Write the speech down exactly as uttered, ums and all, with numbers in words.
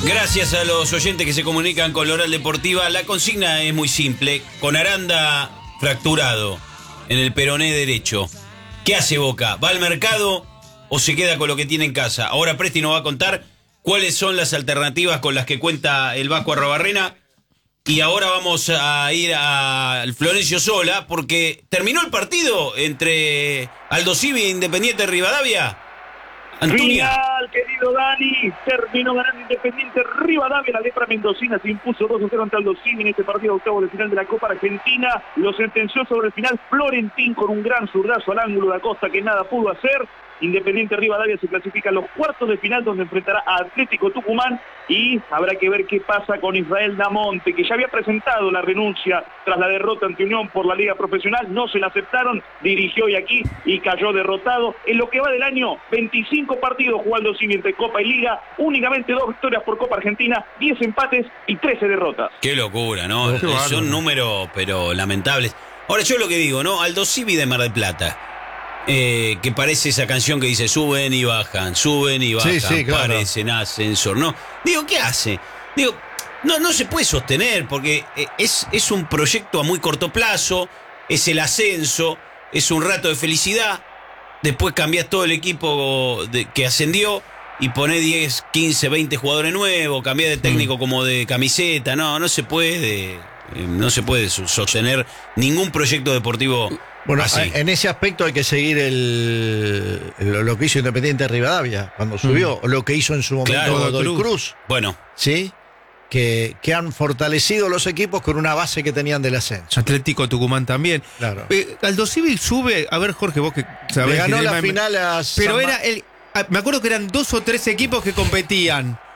Gracias a los oyentes que se comunican con la Oral Deportiva. La consigna es muy simple. Con Aranda fracturado en el peroné derecho, ¿qué hace Boca? ¿Va al mercado o se queda con lo que tiene en casa? Ahora Presti nos va a contar cuáles son las alternativas con las que cuenta el Vasco Arrobarrena. Y ahora vamos a ir al Florencio Sola, porque terminó el partido entre Aldosivi e Independiente Rivadavia. Antunia. Final, querido Dani, terminó ganando Independiente Rivadavia. La lepra mendocina se impuso dos a cero ante Aldosivi en este partido de octavo de final de la Copa Argentina. Lo sentenció sobre el final Florentín con un gran zurdazo al ángulo de Acosta que nada pudo hacer. Independiente Rivadavia se clasifica a los cuartos de final, donde enfrentará a Atlético Tucumán, y habrá que ver qué pasa con Israel Damonte, que ya había presentado la renuncia tras la derrota ante Unión por la Liga Profesional. No se la aceptaron, dirigió hoy aquí y cayó derrotado. En lo que va del año, veinticinco partidos jugando sin entre Copa y Liga, únicamente dos victorias por Copa Argentina, diez empates y trece derrotas. Qué locura, ¿no? Qué bárbaro. Son números, pero lamentables. Ahora yo lo que digo, ¿no? Aldosivi de Mar del Plata. Eh, que parece esa canción que dice suben y bajan, suben y bajan, Sí, sí, claro. parecen ascensor, ¿no? Digo, ¿qué hace? Digo, no, no se puede sostener porque eh, es, es un proyecto a muy corto plazo, es el ascenso, es un rato de felicidad, después cambiás todo el equipo de, que ascendió y ponés diez, quince, veinte jugadores nuevos, cambiás de técnico mm. como de camiseta, no, no se puede, eh, no se puede sostener ningún proyecto deportivo. Bueno, así. En ese aspecto hay que seguir el, el- lo que hizo Independiente Rivadavia cuando subió, o lo que hizo en su momento Claro, Godoy Cruz. Cruz, Bueno, ¿sí? Que, que han fortalecido los equipos con una base que tenían del ascenso. Atlético Tucumán también. Claro. Eh, Aldosivi sube, a ver Jorge, vos que sabés. Le ganó que- la me- final a Pero San era el, ah, me acuerdo que eran dos o tres equipos que competían.